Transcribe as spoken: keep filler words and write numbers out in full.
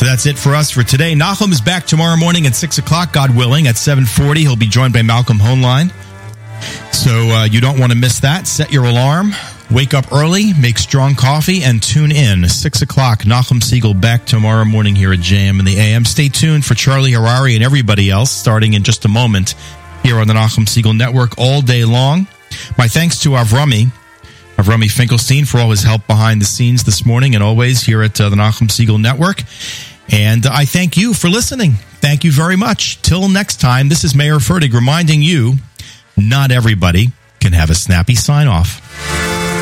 So that's it for us for today. Nachum is back tomorrow morning at six o'clock, God willing. At seven forty, he'll be joined by Malcolm Hoenlein. So uh, you don't want to miss that. Set your alarm. Wake up early, make strong coffee, and tune in. six o'clock, Nachum Segal back tomorrow morning here at J M in the A M. Stay tuned for Charlie Harary and everybody else starting in just a moment here on the Nachum Segal Network all day long. My thanks to Avrami, Avrami Finkelstein, for all his help behind the scenes this morning and always here at uh, the Nachum Segal Network. And I thank you for listening. Thank you very much. Till next time, this is Mayor Fertig reminding you, not everybody can have a snappy sign-off.